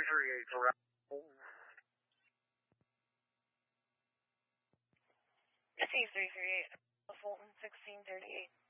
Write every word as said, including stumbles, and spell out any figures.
thirty-eight around. C three three eight, Fulton, sixteen thirty-eight.